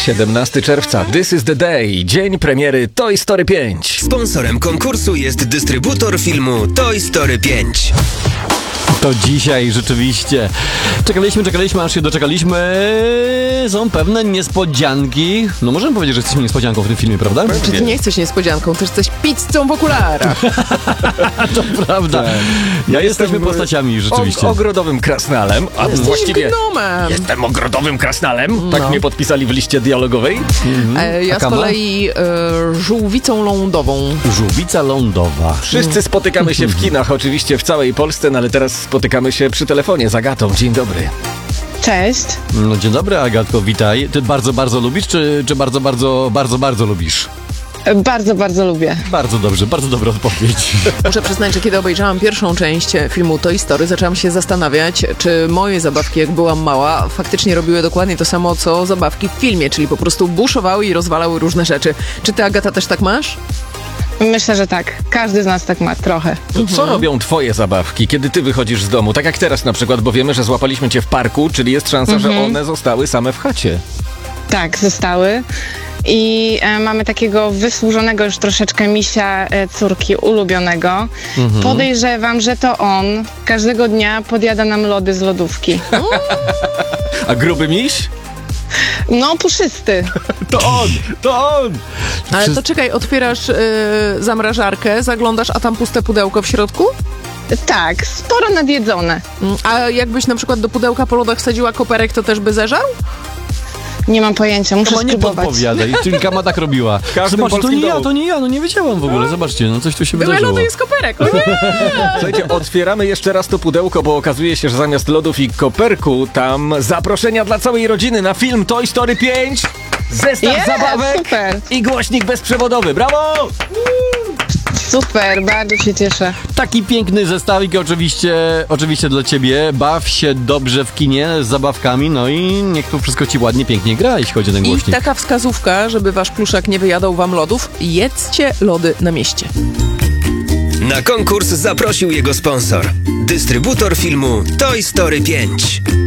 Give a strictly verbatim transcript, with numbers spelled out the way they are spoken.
siedemnastego czerwca. This is the day. Dzień premiery Toy Story pięć. Sponsorem konkursu jest dystrybutor filmu Toy Story pięć. To dzisiaj rzeczywiście. Czekaliśmy, czekaliśmy, aż się doczekaliśmy. Są pewne niespodzianki. No możemy powiedzieć, że jesteśmy niespodzianką w tym filmie, prawda? Czy ty nie jesteś niespodzianką, też jesteś pizzą w okularach. To prawda. Tak. Ja jesteśmy postaciami, rzeczywiście. O, ogrodowym krasnalem, a Jesteś właściwie gnomem. jestem ogrodowym krasnalem. Tak No. mnie podpisali w liście dialogowej. E, ja A z Kama? kolei e, żółwicą lądową. Żółwica lądowa. Wszyscy spotykamy się w kinach, oczywiście w całej Polsce, no ale teraz spotykamy się przy telefonie z Agatą. Dzień dobry. Cześć. No dzień dobry, Agatko, witaj. Ty bardzo, bardzo lubisz, czy, czy bardzo, bardzo, bardzo, bardzo lubisz? Bardzo, bardzo lubię. Bardzo dobrze, bardzo dobra odpowiedź. Muszę przyznać, że kiedy obejrzałam pierwszą część filmu Toy Story, zaczęłam się zastanawiać, czy moje zabawki, jak byłam mała, faktycznie robiły dokładnie to samo, co zabawki w filmie, czyli po prostu buszowały i rozwalały różne rzeczy. Czy ty, Agata, też tak masz? Myślę, że tak. Każdy z nas tak ma trochę. To co robią twoje zabawki, kiedy ty wychodzisz z domu? Tak jak teraz na przykład, bo wiemy, że złapaliśmy cię w parku, czyli jest szansa, że one zostały same w chacie. Tak, zostały. I e, mamy takiego wysłużonego już troszeczkę misia e, córki ulubionego. Podejrzewam, że to on każdego dnia podjada nam lody z lodówki. A gruby miś? No, puszysty. To on! To on! Ale to czekaj, otwierasz y, zamrażarkę, zaglądasz, a tam puste pudełko w środku? Tak, sporo nadjedzone. Mm, A jakbyś na przykład do pudełka po lodach wsadziła koperek, to też by zeżarł? Nie mam pojęcia, muszę Kama, nie spróbować. podpowiadaj, czyli Kama tak robiła. każdym Zobaczcie, to polskim nie ja, domu. to nie ja, no nie wiedziałam w ogóle, zobaczcie, no coś tu się Były wydarzyło. lody, jest koperek, o nie! Słuchajcie, otwieramy jeszcze raz to pudełko, bo okazuje się, że zamiast lodów i koperku tam zaproszenia dla całej rodziny na film Toy Story pięć, zestaw Jest, zabawek super. i głośnik bezprzewodowy. Brawo! Super, bardzo się cieszę. Taki piękny zestawik oczywiście, oczywiście dla ciebie. Baw się dobrze w kinie z zabawkami, no i niech to wszystko ci ładnie, pięknie gra, jeśli chodzi o ten I głośnik. taka wskazówka, żeby wasz pluszak nie wyjadał wam lodów, jedzcie lody na mieście. Na konkurs zaprosił jego sponsor. Dystrybutor filmu Toy Story pięć.